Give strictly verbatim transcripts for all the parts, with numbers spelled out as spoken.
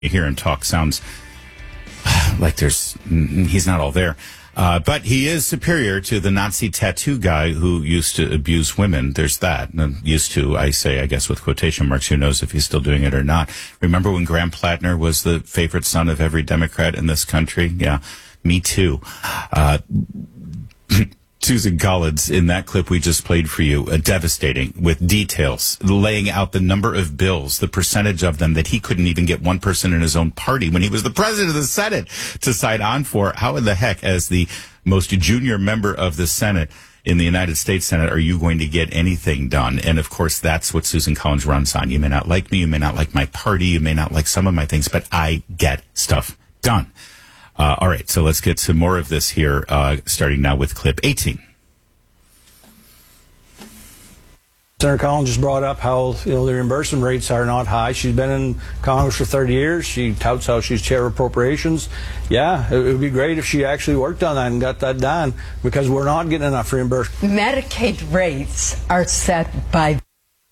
You hear him talk sounds like there's he's not all there. Uh, but he is superior to the Nazi tattoo guy who used to abuse women. There's that. And used to, I say, I guess with quotation marks, who knows if he's still doing it or not. Remember when Graham Plattner was the favorite son of every Democrat in this country? Yeah, me too. Uh, Susan Collins, in that clip we just played for you, uh, devastating, with details, laying out the number of bills, the percentage of them that he couldn't even get one person in his own party when he was the president of the Senate to sign on for. How in the heck, as the most junior member of the Senate in the United States Senate, are you going to get anything done? And of course, that's what Susan Collins runs on. You may not like me, you may not like my party, you may not like some of my things, but I get stuff done. Uh, all right, so let's get some more of this here, uh, starting now with clip eighteen. Senator Collins just brought up how, you know, the reimbursement rates are not high. She's been in Congress for thirty years. She touts how she's chair of appropriations. Yeah, it would be great if she actually worked on that and got that done, because we're not getting enough reimbursement. Medicaid rates are set by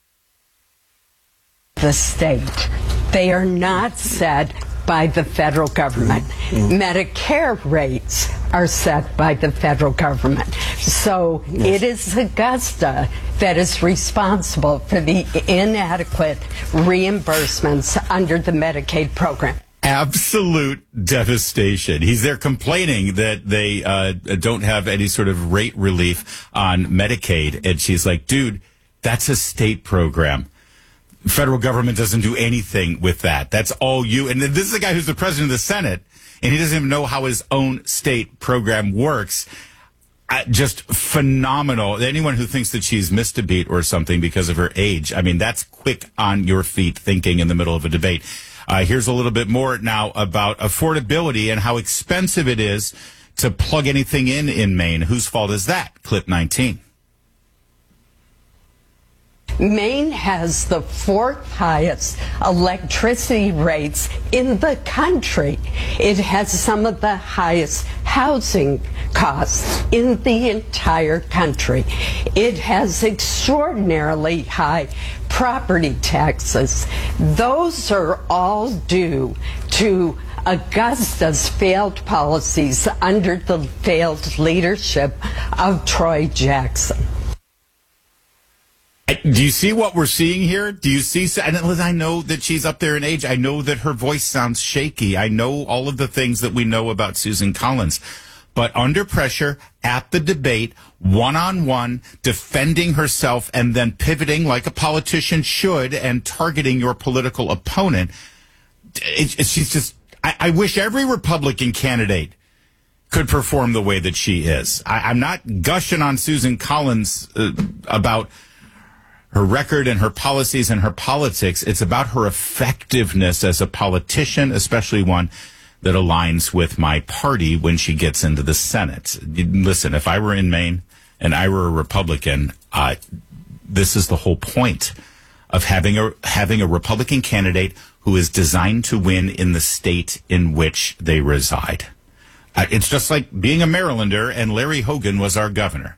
the state. They are not set by the federal government. Mm-hmm. Medicare rates are set by the federal government. So yes. It is Augusta that is responsible for the inadequate reimbursements under the Medicaid program. Absolute devastation. He's there complaining that they uh, don't have any sort of rate relief on Medicaid. And she's like, dude, that's a state program. Federal government doesn't do anything with that. That's all you. And this is a guy who's the president of the Senate, and he doesn't even know how his own state program works. Uh, just phenomenal. Anyone who thinks that she's missed a beat or something because of her age, I mean, that's quick on your feet thinking in the middle of a debate. Uh, here's a little bit more now about affordability and how expensive it is to plug anything in in Maine. Whose fault is that? Clip nineteen. Maine has the fourth highest electricity rates in the country. It has some of the highest housing costs in the entire country. It has extraordinarily high property taxes. Those are all due to Augusta's failed policies under the failed leadership of Troy Jackson. Do you see what we're seeing here? Do you see? And I know that she's up there in age. I know that her voice sounds shaky. I know all of the things that we know about Susan Collins. But under pressure, at the debate, one-on-one, defending herself and then pivoting like a politician should and targeting your political opponent, it, it, she's just, I, I wish every Republican candidate could perform the way that she is. I, I'm not gushing on Susan Collins uh, about her record and her policies and her politics. It's about her effectiveness as a politician, especially one that aligns with my party when she gets into the Senate. Listen, if I were in Maine and I were a Republican, uh, this is the whole point of having a having a Republican candidate who is designed to win in the state in which they reside. Uh, it's just like being a Marylander and Larry Hogan was our governor.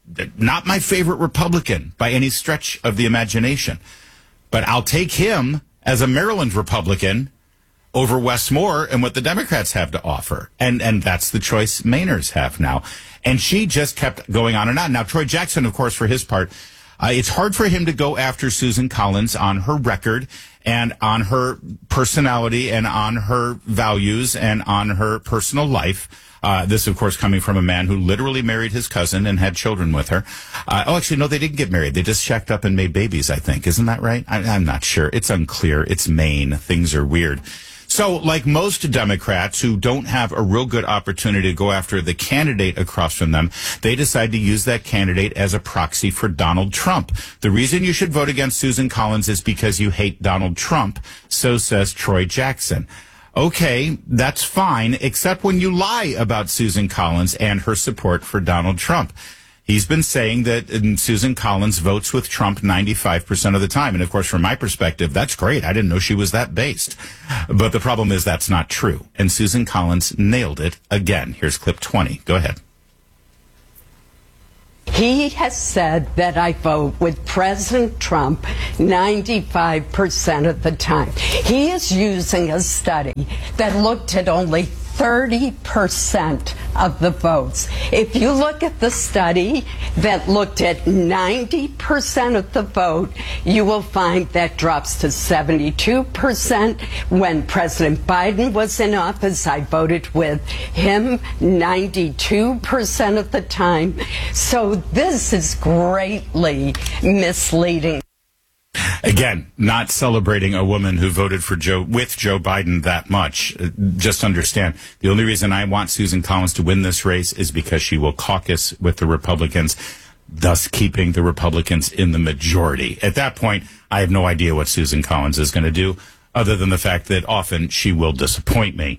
Not my favorite Republican by any stretch of the imagination, but I'll take him as a Maryland Republican over Wes Moore and what the Democrats have to offer. And and that's the choice Mainers have now. And she just kept going on and on. Now, Troy Jackson, of course, for his part, uh, it's hard for him to go after Susan Collins on her record and on her personality and on her values and on her personal life. Uh, this, of course, coming from a man who literally married his cousin and had children with her. Uh, oh, actually, no, they didn't get married. They just shacked up and made babies, I think. Isn't that right? I, I'm not sure. It's unclear. It's Maine. Things are weird. So, like most Democrats who don't have a real good opportunity to go after the candidate across from them, they decide to use that candidate as a proxy for Donald Trump. The reason you should vote against Susan Collins is because you hate Donald Trump, so says Troy Jackson. Okay, that's fine, except when you lie about Susan Collins and her support for Donald Trump. He's been saying that Susan Collins votes with Trump ninety-five percent of the time. And, of course, from my perspective, that's great. I didn't know she was that based. But the problem is that's not true. And Susan Collins nailed it again. Here's clip twenty. Go ahead. He has said that I vote with President Trump ninety-five percent of the time. He is using a study that looked at only thirty percent of the votes. If you look at the study that looked at ninety percent of the vote, you will find that drops to seventy-two percent. When President Biden was in office, I voted with him ninety-two percent of the time. So this is greatly misleading. Again, not celebrating a woman who voted for Joe with Joe Biden that much. Just understand, the only reason I want Susan Collins to win this race is because she will caucus with the Republicans, thus keeping the Republicans in the majority. At that point, I have no idea what Susan Collins is going to do, other than the fact that often she will disappoint me.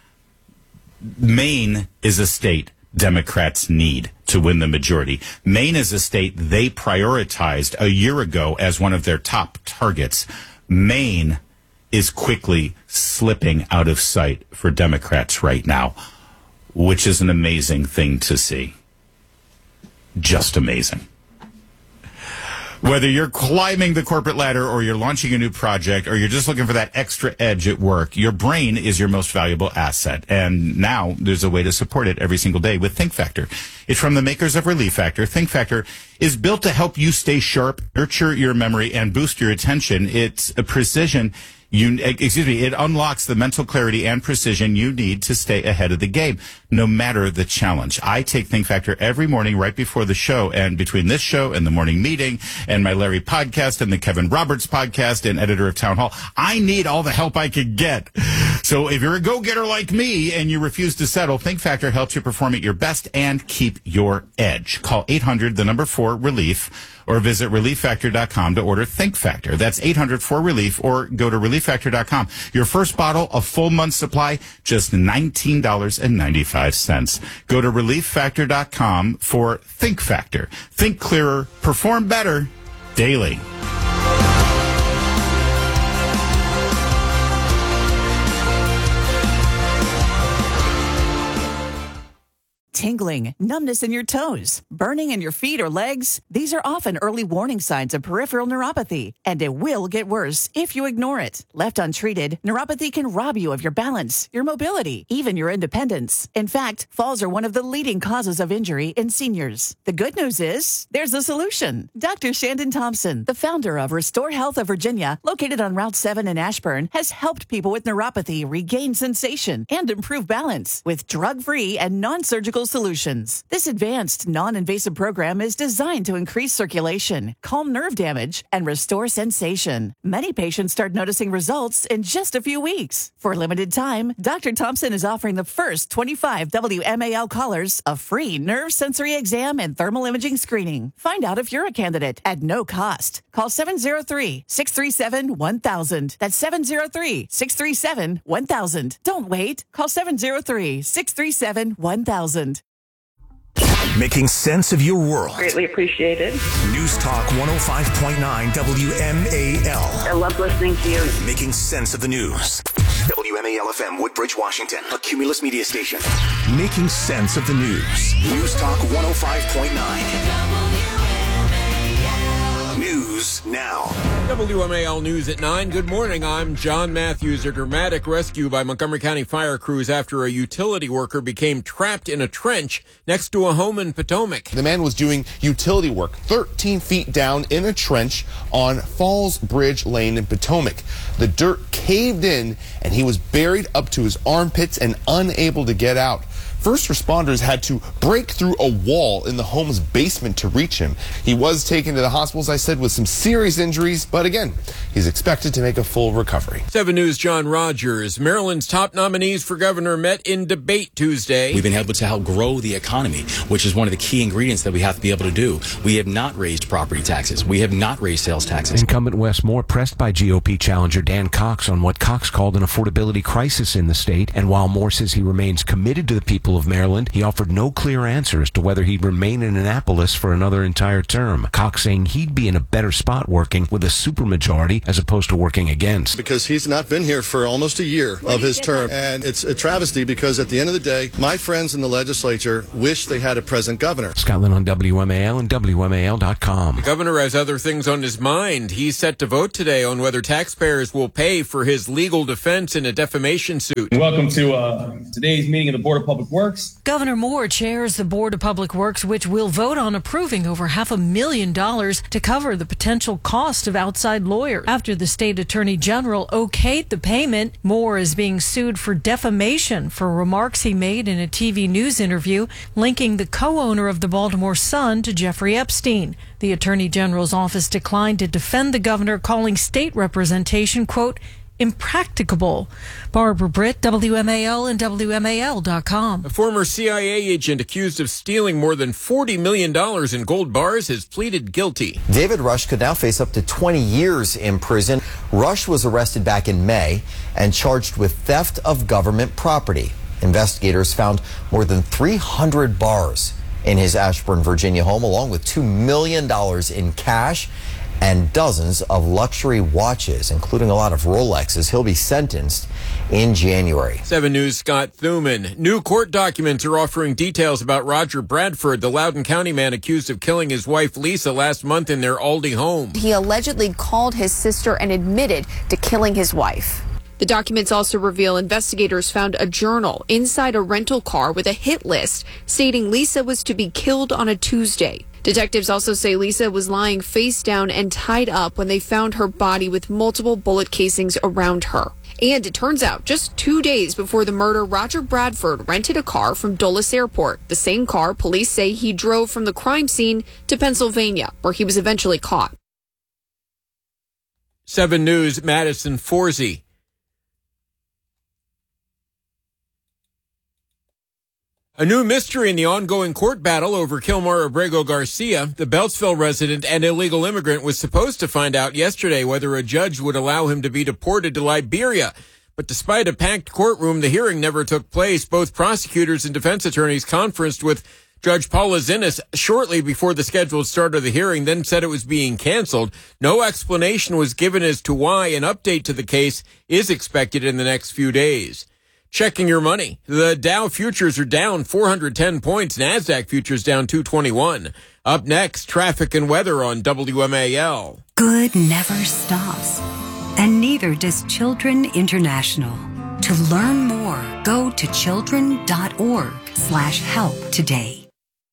Maine is a state Democrats need to win the majority. Maine is a state they prioritized a year ago as one of their top targets. Maine is quickly slipping out of sight for Democrats right now, which is an amazing thing to see. Just amazing. Whether you're climbing the corporate ladder or you're launching a new project or you're just looking for that extra edge at work, your brain is your most valuable asset. And now there's a way to support it every single day with ThinkFactor. It's from the makers of Relief Factor. ThinkFactor is built to help you stay sharp, nurture your memory, and boost your attention. It's a precision. You, excuse me, it unlocks the mental clarity and precision you need to stay ahead of the game, no matter the challenge. I take ThinkFactor every morning right before the show, and between this show and the morning meeting and my Larry podcast and the Kevin Roberts podcast and editor of Town Hall, I need all the help I could get. So if you're a go-getter like me and you refuse to settle, ThinkFactor helps you perform at your best and keep your edge. Call eight hundred, the number four, relief, or visit relief factor dot com to order ThinkFactor. That's eight hundred four relief, or go to relief factor dot com. Your first bottle, a full month's supply, just nineteen dollars and ninety-five cents. Go to relief factor dot com for ThinkFactor. Think clearer, perform better daily. Tingling, numbness in your toes, burning in your feet or legs. These are often early warning signs of peripheral neuropathy, and it will get worse if you ignore it. Left untreated, neuropathy can rob you of your balance, your mobility, even your independence. In fact, falls are one of the leading causes of injury in seniors. The good news is, there's a solution. Doctor Shandon Thompson, the founder of Restore Health of Virginia, located on Route seven in Ashburn, has helped people with neuropathy regain sensation and improve balance with drug-free and non-surgical solutions. This advanced, non-invasive program is designed to increase circulation, calm nerve damage, and restore sensation. Many patients start noticing results in just a few weeks. For a limited time, Doctor Thompson is offering the first twenty-five W M A L callers a free nerve sensory exam and thermal imaging screening. Find out if you're a candidate at no cost. Call seven zero three, six three seven, one thousand. That's seven zero three, six three seven, one thousand. Don't wait. Call seven zero three, six three seven, one thousand. Making sense of your world. Greatly appreciated. News Talk one oh five point nine W M A L. I love listening to you. Making sense of the news. W M A L F M, Woodbridge, Washington. A Cumulus media station. Making sense of the news. News Talk one oh five point nine. News now. W M A L News at nine. Good morning. I'm John Matthews. A dramatic rescue by Montgomery County fire crews after a utility worker became trapped in a trench next to a home in Potomac. The man was doing utility work thirteen feet down in a trench on Falls Bridge Lane in Potomac. The dirt caved in and he was buried up to his armpits and unable to get out. First responders had to break through a wall in the home's basement to reach him. He was taken to the hospital, as I said, with some serious injuries, but again, he's expected to make a full recovery. seven News' John Rogers. Maryland's top nominees for governor met in debate Tuesday. We've been able to help grow the economy, which is one of the key ingredients that we have to be able to do. We have not raised property taxes. We have not raised sales taxes. Incumbent Wes Moore pressed by G O P challenger Dan Cox on what Cox called an affordability crisis in the state, and while Moore says he remains committed to the people people of Maryland. He offered no clear answer as to whether he'd remain in Annapolis for another entire term. Cox saying he'd be in a better spot working with a supermajority as opposed to working against. Because he's not been here for almost a year of his term. And it's a travesty because at the end of the day, my friends in the legislature wish they had a present governor. Scott Lynn on W M A L and W M A L dot com. The governor has other things on his mind. He's set to vote today on whether taxpayers will pay for his legal defense in a defamation suit. Welcome to uh, today's meeting of the Board of Public Works. Governor Moore chairs the Board of Public Works, which will vote on approving over half a million dollars to cover the potential cost of outside lawyers. After the state attorney general okayed the payment, Moore is being sued for defamation for remarks he made in a T V news interview linking the co-owner of the Baltimore Sun to Jeffrey Epstein. The attorney general's office declined to defend the governor, calling state representation, quote, impracticable. Barbara Britt, W M A L and W M A L dot com. A former C I A agent accused of stealing more than forty million dollars in gold bars has pleaded guilty. David Rush could now face up to twenty years in prison. Rush was arrested back in May and charged with theft of government property. Investigators found more than three hundred bars in his Ashburn, Virginia home, along with two million dollars in cash and dozens of luxury watches, including a lot of Rolexes. He'll be sentenced in January. seven News' Scott Thuman. New court documents are offering details about Roger Bradford, the Loudoun County man accused of killing his wife Lisa last month in their Aldi home. He allegedly called his sister and admitted to killing his wife. The documents also reveal investigators found a journal inside a rental car with a hit list stating Lisa was to be killed on a Tuesday. Detectives also say Lisa was lying face down and tied up when they found her body with multiple bullet casings around her. And it turns out just two days before the murder, Roger Bradford rented a car from Dulles Airport, the same car police say he drove from the crime scene to Pennsylvania, where he was eventually caught. seven News' Madison Forsey. A new mystery in the ongoing court battle over Kilmar Abrego Garcia. The Beltsville resident and illegal immigrant was supposed to find out yesterday whether a judge would allow him to be deported to Liberia. But despite a packed courtroom, the hearing never took place. Both prosecutors and defense attorneys conferenced with Judge Paula Zinnes shortly before the scheduled start of the hearing, then said it was being canceled. No explanation was given as to why. An update to the case is expected in the next few days. Checking your money. The Dow futures are down four hundred ten points. NASDAQ futures down two twenty-one. Up next, traffic and weather on W M A L. Good never stops. And neither does Children International. To learn more, go to children.org slash help today.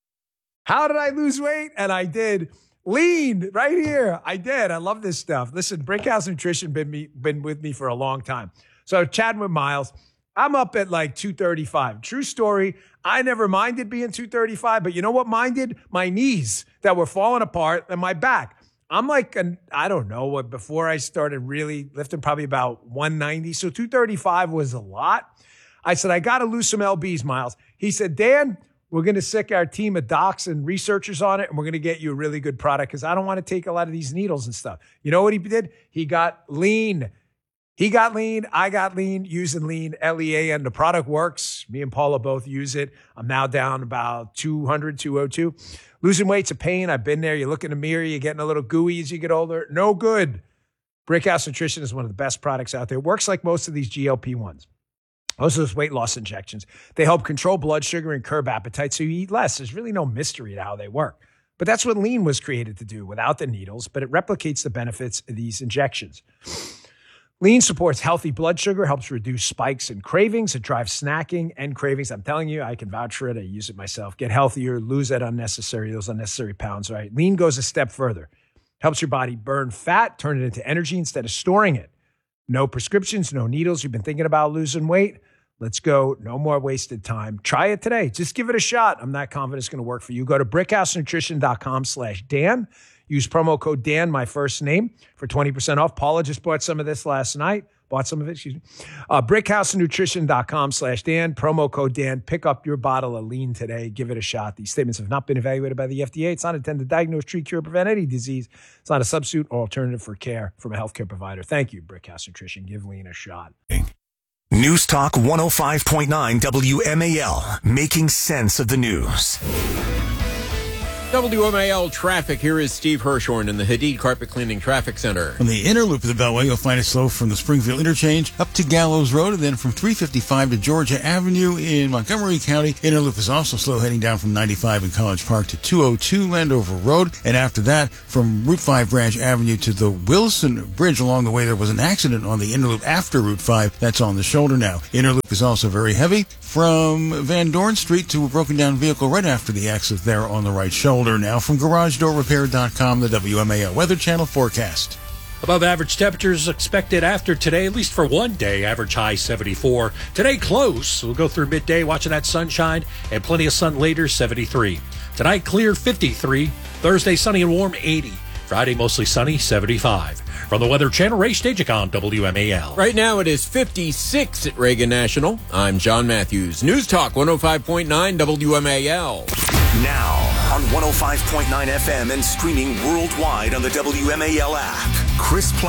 How did I lose weight? And I did. Lean right here. I did. I love this stuff. Listen, Brickhouse Nutrition been me, been with me for a long time. So chatting with Miles, I'm up at like two thirty-five. True story. I never minded being two thirty-five, but you know what minded? My knees that were falling apart and my back. I'm like, an, I don't know what, before I started really lifting, probably about one ninety. So two thirty-five was a lot. I said, I got to lose some L Bs, Miles. He said, Dan, we're going to sick our team of docs and researchers on it, and we're going to get you a really good product because I don't want to take a lot of these needles and stuff. You know what he did? He got lean. He got lean. I got lean using lean, L E A N. The product works. Me and Paula both use it. I'm now down about two hundred, two oh two. Losing weight's a pain. I've been there. You look in the mirror, you're getting a little gooey as you get older. No good. Brickhouse Nutrition is one of the best products out there. It works like most of these G L P ones. Most of those weight loss injections. They help control blood sugar and curb appetite so you eat less. There's really no mystery to how they work. But that's what lean was created to do without the needles, but it replicates the benefits of these injections. Lean supports healthy blood sugar, helps reduce spikes and cravings. It drives snacking and cravings. I'm telling you, I can vouch for it. I use it myself. Get healthier, lose that unnecessary, those unnecessary pounds, right? Lean goes a step further. Helps your body burn fat, turn it into energy instead of storing it. No prescriptions, no needles. You've been thinking about losing weight? Let's go. No more wasted time. Try it today. Just give it a shot. I'm not confident it's going to work for you. Go to brickhousenutrition.com slash Dan. Use promo code Dan, my first name, for twenty percent off. Paula just bought some of this last night. Bought some of it, excuse me. Uh, brickhousenutrition.com slash Dan. Promo code Dan. Pick up your bottle of lean today. Give it a shot. These statements have not been evaluated by the F D A. It's not intended to diagnose, treat, cure, prevent any disease. It's not a substitute or alternative for care from a healthcare provider. Thank you, Brickhouse Nutrition. Give lean a shot. News Talk one oh five point nine W M A L, making sense of the news. W M A L traffic. Here is Steve Hirshhorn in the Hadid Carpet Cleaning Traffic Center. On the inner loop of the Beltway, you'll find it slow from the Springfield interchange up to Gallows Road, and then from three fifty-five to Georgia Avenue in Montgomery County. Inner loop is also slow heading down from ninety-five in College Park to two oh two Landover Road, and after that, from Route five Branch Avenue to the Wilson Bridge. Along the way, there was an accident on the inner loop after Route five. That's on the shoulder now. Inner loop is also very heavy from Van Dorn Street to a broken down vehicle right after the exit there on the right shoulder. Now from garage door repair dot com, the W M A L Weather Channel forecast. Above average temperatures expected after today, at least for one day. Average high seventy-four. Today close. We'll go through midday watching that sunshine and plenty of sun later, seventy-three. Tonight clear, fifty-three. Thursday sunny and warm, eighty. Friday mostly sunny, seventy-five. From the Weather Channel, Ray Stagik on W M A L. Right now it is fifty-six at Reagan National. I'm John Matthews. News Talk one oh five point nine W M A L. Now on one oh five point nine F M and streaming worldwide on the W M A L app. Chris Plante.